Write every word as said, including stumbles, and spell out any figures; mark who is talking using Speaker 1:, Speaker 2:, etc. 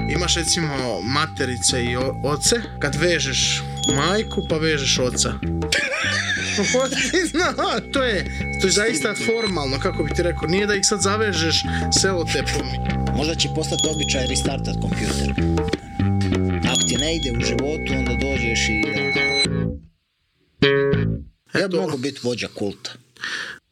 Speaker 1: Imaš recimo materice i o- oce, kad vežeš majku pa vežeš oca. Zna, to je, to je zaista formalno, kako bi ti rekao, nije da ih sad zavežeš selotepom.
Speaker 2: Možda će postati običaj restartat kompjuter. Ako ti ne ide u životu, onda dođeš i... Ja bi
Speaker 1: Eto.
Speaker 2: mogu biti vođa kulta.